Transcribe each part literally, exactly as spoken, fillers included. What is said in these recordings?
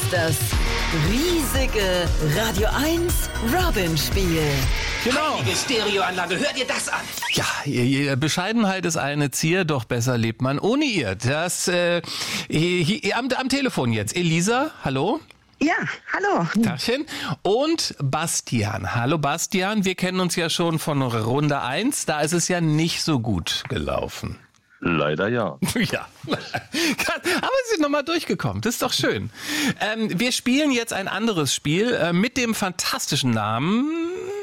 das riesige Radio eins Robin-Spiel. Genau. Heilige Stereoanlage, hört ihr das an? Ja, ihr, Bescheidenheit ist eine Zier, doch besser lebt man ohne ihr. Das äh, hier, hier, am, am Telefon jetzt. Elisa, hallo? Ja, hallo. Tagchen. Und Bastian. Hallo Bastian, wir kennen uns ja schon von Runde eins. Da ist es ja nicht so gut gelaufen. Leider ja. Ja, aber Sie sind nochmal durchgekommen. Das ist doch schön. Ähm, wir spielen jetzt ein anderes Spiel äh, mit dem fantastischen Namen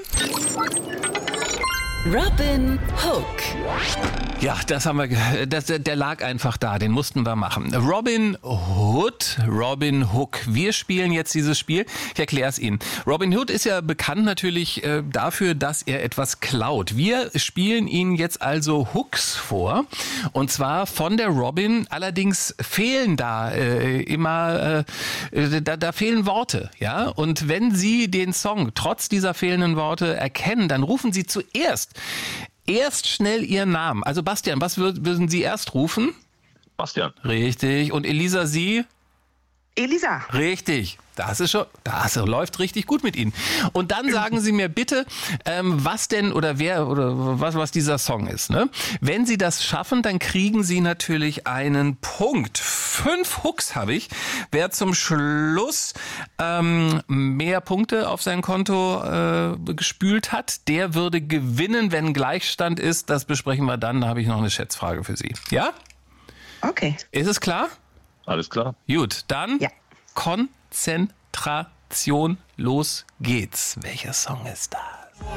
Robin Hook. Ja, das haben wir, das, der lag einfach da, den mussten wir machen. Robin Hood, Robin Hook. Wir spielen jetzt dieses Spiel. Ich erkläre es Ihnen. Robin Hood ist ja bekannt natürlich äh, dafür, dass er etwas klaut. Wir spielen Ihnen jetzt also Hooks vor. Und zwar von der Robin. Allerdings fehlen da äh, immer, äh, da, da fehlen Worte. Ja. Und wenn Sie den Song trotz dieser fehlenden Worte erkennen, dann rufen Sie zuerst Erst schnell Ihren Namen. Also Bastian, was würden Sie erst rufen? Bastian. Richtig. Und Elisa, Sie? Elisa. Richtig. Das ist schon, das läuft richtig gut mit Ihnen. Und dann sagen Sie mir bitte, ähm, was denn oder wer oder was, was dieser Song ist. Ne? Wenn Sie das schaffen, dann kriegen Sie natürlich einen Punkt. Fünf Hooks habe ich. Wer zum Schluss ähm, mehr Punkte auf sein Konto äh, gespült hat, der würde gewinnen. Wenn Gleichstand ist, das besprechen wir dann. Da habe ich noch eine Schätzfrage für Sie. Ja? Okay. Ist es klar? Alles klar. Gut, dann Ja. Konzentration, los geht's. Welcher Song ist das?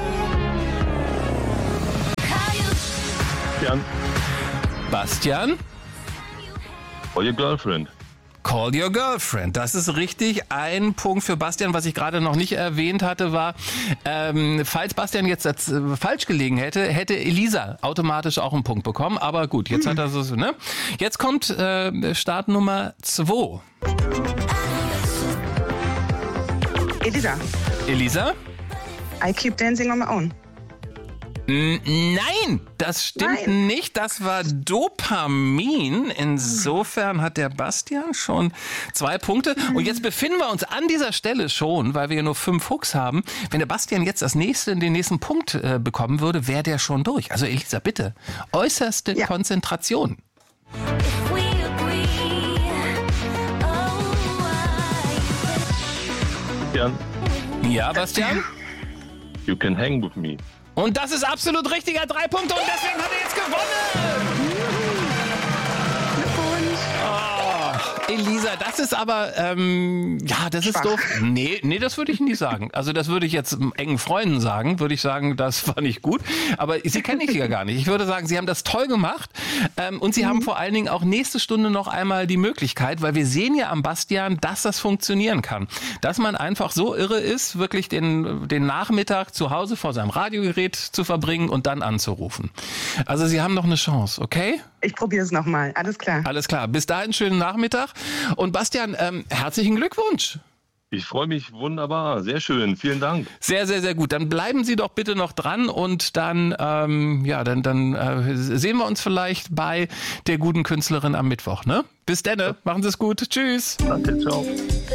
Bastian. Bastian? For your girlfriend. Call Your Girlfriend. Das ist richtig. Ein Punkt für Bastian. Was ich gerade noch nicht erwähnt hatte, war, ähm, falls Bastian jetzt äh, falsch gelegen hätte, hätte Elisa automatisch auch einen Punkt bekommen. Aber gut, jetzt hat er so, ne? Jetzt kommt äh, Start Nummer zwei. Elisa. Elisa? I keep dancing on my own. Nein, das stimmt Nein. nicht. Das war Dopamin. Insofern hat der Bastian schon zwei Punkte. Und jetzt befinden wir uns an dieser Stelle schon, weil wir ja nur fünf Hooks haben. Wenn der Bastian jetzt das nächste, den nächsten Punkt äh, bekommen würde, wäre der schon durch. Also Elisa, bitte, äußerste Ja. Konzentration. Bastian. Ja, Bastian? You can hang with me. Und das ist absolut richtig. Er hat drei Punkte und deswegen hat er jetzt gewonnen. Elisa, das ist aber, ähm, ja, das ist Schwach. doof. Nee, nee, das würde ich nie sagen. Also das würde ich jetzt engen Freunden sagen, würde ich sagen, das war nicht gut. Aber Sie kenne ich ja gar nicht. Ich würde sagen, Sie haben das toll gemacht. Ähm, und Sie mhm. haben vor allen Dingen auch nächste Stunde noch einmal die Möglichkeit, weil wir sehen ja am Bastian, dass das funktionieren kann. Dass man einfach so irre ist, wirklich den, den Nachmittag zu Hause vor seinem Radiogerät zu verbringen und dann anzurufen. Also Sie haben noch eine Chance, okay? Ich probiere es nochmal. Alles klar. Alles klar. Bis dahin schönen Nachmittag. Und Bastian, ähm, herzlichen Glückwunsch. Ich freue mich wunderbar. Sehr schön. Vielen Dank. Sehr, sehr, sehr gut. Dann bleiben Sie doch bitte noch dran und dann, ähm, ja, dann, dann äh, sehen wir uns vielleicht bei der guten Künstlerin am Mittwoch. Ne? Bis denne. Machen Sie es gut. Tschüss. Danke, ciao.